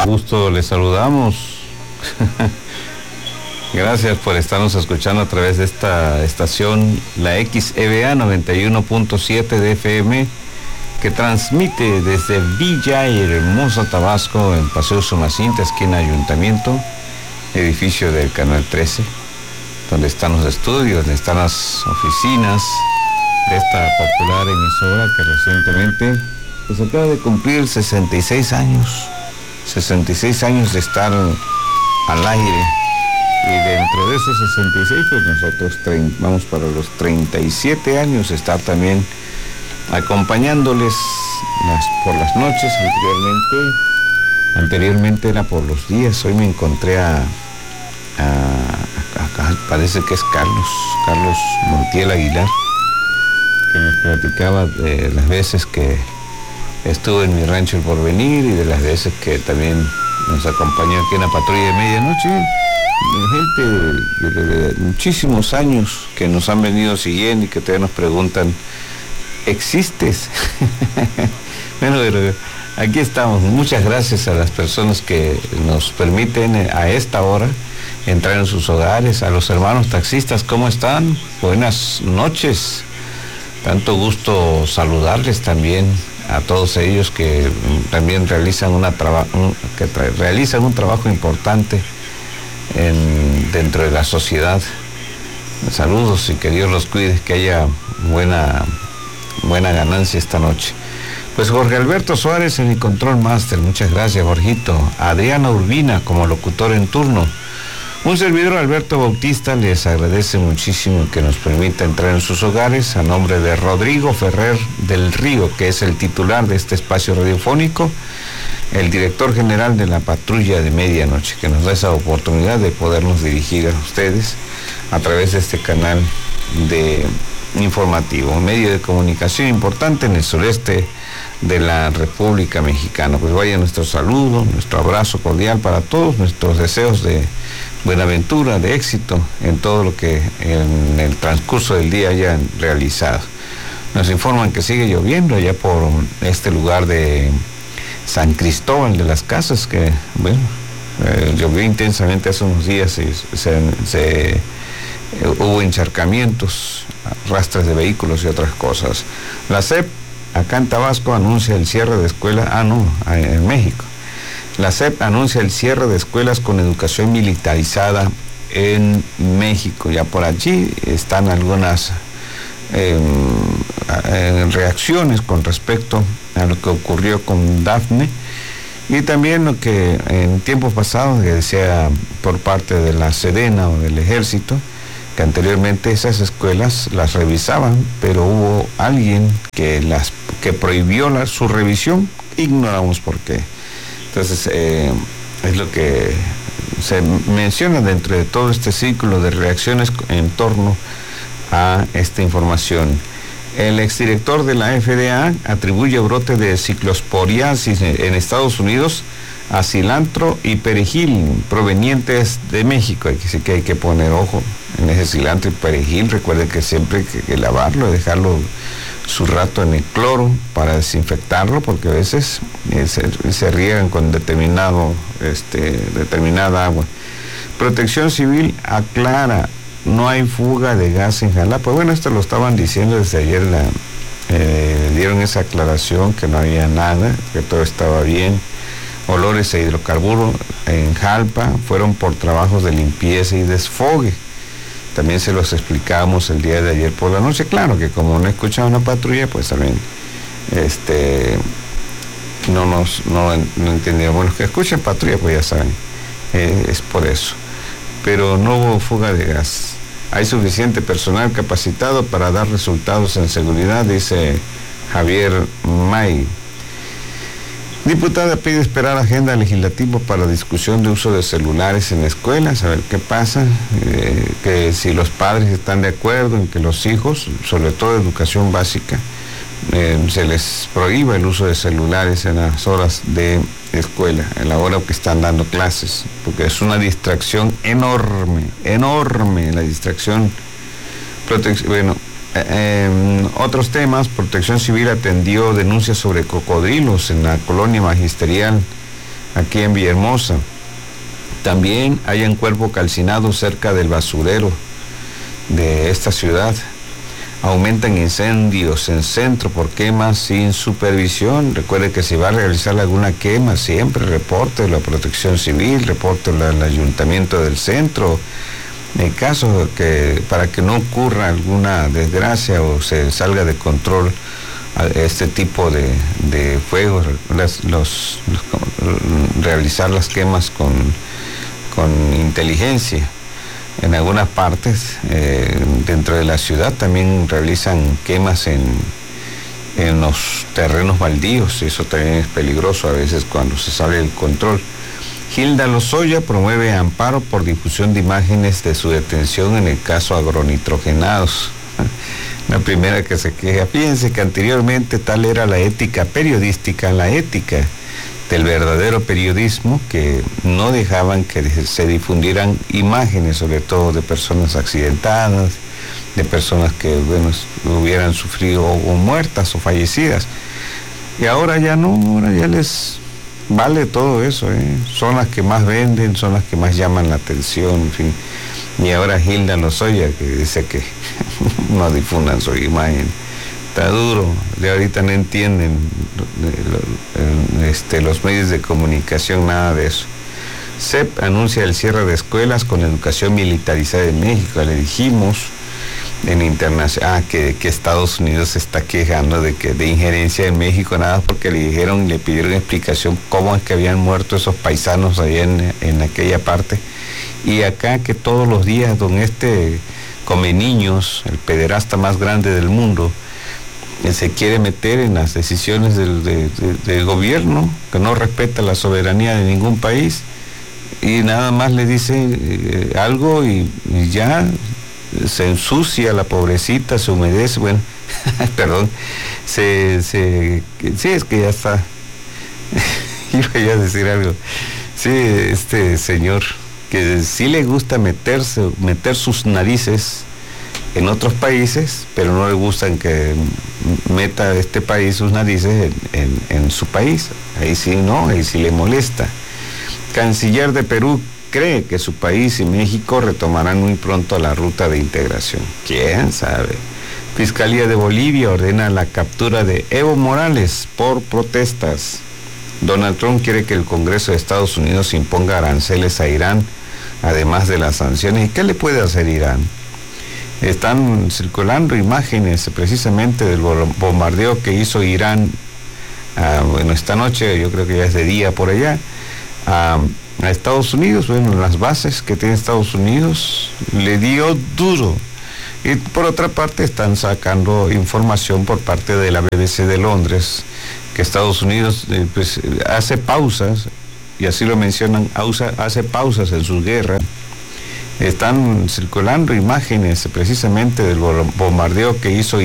gusto les saludamos. Gracias por estarnos escuchando a través de esta estación, la XEBA 91.7 de FM, que transmite desde Villahermosa, Tabasco, en Paseo Sumacinta, esquina Ayuntamiento, edificio del Canal 13, donde están los estudios, donde están las oficinas de esta popular emisora que recientemente pues acaba de cumplir 66 años. 66 años de estar al aire, y dentro de esos 66 pues nosotros vamos para los 37 años de estar también acompañándoles por las noches. Anteriormente era por los días. Hoy me encontré parece que es Carlos Montiel Aguilar, que nos platicaba de las veces que estuve en mi rancho El Porvenir y de las veces que también nos acompañó aquí en la patrulla de medianoche. Gente de muchísimos años que nos han venido siguiendo y que todavía nos preguntan, ¿existes? Bueno, pero aquí estamos. Muchas gracias a las personas que nos permiten a esta hora entrar en sus hogares. A los hermanos taxistas, ¿cómo están? Buenas noches. Tanto gusto saludarles también a todos ellos que también realizan un trabajo importante dentro de la sociedad. Saludos y que Dios los cuide, que haya buena ganancia esta noche. Pues Jorge Alberto Suárez en el Control Master, muchas gracias, Jorgito. Adriana Urbina como locutor en turno. Un servidor, Alberto Bautista, les agradece muchísimo que nos permita entrar en sus hogares a nombre de Rodrigo Ferrer del Río, que es el titular de este espacio radiofónico, el director general de la patrulla de medianoche, que nos da esa oportunidad de podernos dirigir a ustedes a través de este canal informativo, un medio de comunicación importante en el sureste de la República Mexicana. Pues vaya nuestro saludo, nuestro abrazo cordial para todos, nuestros deseos de buenaventura, de éxito en todo lo que en el transcurso del día hayan realizado. Nos informan que sigue lloviendo allá por este lugar de San Cristóbal de las Casas, que bueno, llovió intensamente hace unos días y hubo encharcamientos, rastros de vehículos y otras cosas. La SEP acá en Tabasco anuncia el cierre de escuelas, en México. La SEP anuncia el cierre de escuelas con educación militarizada en México. Ya por allí están algunas reacciones con respecto a lo que ocurrió con Dafne y también lo que en tiempos pasados que decía por parte de la Sedena o del Ejército, que anteriormente esas escuelas las revisaban, pero hubo alguien que prohibió su revisión, ignoramos por qué. Entonces, es lo que se menciona dentro de todo este círculo de reacciones en torno a esta información. El exdirector de la FDA atribuye brote de ciclosporiasis en Estados Unidos a cilantro y perejil provenientes de México. Así que hay que poner ojo en ese cilantro y perejil. Recuerden que siempre hay que lavarlo, dejarlo su rato en el cloro para desinfectarlo, porque a veces se riegan con determinada agua. Protección Civil aclara, no hay fuga de gas en Jalapa. Bueno, esto lo estaban diciendo desde ayer, dieron esa aclaración que no había nada, que todo estaba bien. Olores a hidrocarburo en Jalpa fueron por trabajos de limpieza y desfogue. También se los explicábamos el día de ayer por la noche. Claro que como no escuchaban una patrulla, pues también no entendían. Bueno, los que escuchen patrulla, pues ya saben, es por eso. Pero no hubo fuga de gas. Hay suficiente personal capacitado para dar resultados en seguridad, dice Javier May. Diputada pide esperar agenda legislativa para discusión de uso de celulares en escuelas, a ver qué pasa, que si los padres están de acuerdo en que los hijos, sobre todo educación básica, se les prohíba el uso de celulares en las horas de escuela, en la hora que están dando clases, porque es una distracción enorme la distracción. Otros temas. Protección Civil atendió denuncias sobre cocodrilos en la colonia magisterial aquí en Villahermosa. También hay un cuerpo calcinado cerca del basurero de esta ciudad. Aumentan incendios en centro por quemas sin supervisión. Recuerde que si va a realizar alguna quema, siempre reporte la Protección Civil, reporte al ayuntamiento del centro. En caso que, para que no ocurra alguna desgracia o se salga de control este tipo de fuegos, realizar las quemas con inteligencia. En algunas partes dentro de la ciudad también realizan quemas en los terrenos baldíos, y eso también es peligroso a veces cuando se sale del control. Hilda Lozoya promueve amparo por difusión de imágenes de su detención en el caso agronitrogenados. La primera que se queja. Fíjense que anteriormente tal era la ética periodística, la ética del verdadero periodismo, que no dejaban que se difundieran imágenes, sobre todo de personas accidentadas, de personas que, bueno, hubieran sufrido o muertas o fallecidas. Y ahora ya no, ahora ya les vale todo eso, son las que más venden, son las que más llaman la atención, en fin. Y ahora Hilda Lozoya, que dice que no difundan su imagen. Está duro, de ahorita no entienden los medios de comunicación nada de eso. CEP anuncia el cierre de escuelas con educación militarizada en México. Le dijimos en internacional que Estados Unidos se está quejando de injerencia en México, nada porque le dijeron y le pidieron explicación cómo es que habían muerto esos paisanos allá en aquella parte. Y acá que todos los días come niños, el pederasta más grande del mundo, se quiere meter en las decisiones del gobierno, que no respeta la soberanía de ningún país, y nada más le dice algo y ya se ensucia la pobrecita, se humedece, bueno, perdón, sí, es que ya está, iba a decir algo, sí, este señor, que sí le gusta meter sus narices en otros países, pero no le gustan que meta este país sus narices en su país. Ahí sí no, ahí sí le molesta. Canciller de Perú cree que su país y México retomarán muy pronto la ruta de integración. ¿Quién sabe? Fiscalía de Bolivia ordena la captura de Evo Morales por protestas. Donald Trump quiere que el Congreso de Estados Unidos imponga aranceles a Irán, además de las sanciones. ¿Y qué le puede hacer Irán? Están circulando imágenes precisamente del bombardeo que hizo Irán, esta noche, yo creo que ya es de día por allá, a Estados Unidos. Bueno, las bases que tiene Estados Unidos le dio duro. Y por otra parte están sacando información por parte de la BBC de Londres, que Estados Unidos hace pausas, y así lo mencionan, hace pausas en su guerra. Están circulando imágenes precisamente del bombardeo que hizo